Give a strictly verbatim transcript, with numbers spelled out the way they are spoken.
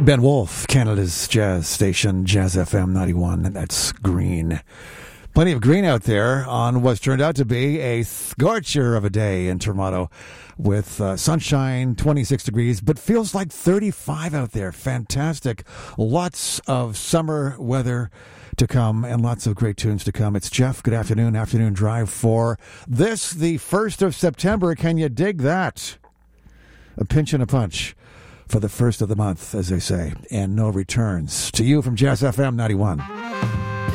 Ben Wolf, Canada's jazz station, Jazz F M ninety-one, and that's green. Plenty of green out there on what's turned out to be a scorcher of a day in Toronto with uh, sunshine, twenty-six degrees, but feels like thirty-five out there. Fantastic. Lots of summer weather to come and lots of great tunes to come. It's Jeff. Good afternoon. Afternoon drive for this, the first of September. Can you dig that? A pinch and a punch for the first of the month, as they say, and no returns. To you from Jazz F M ninety-one.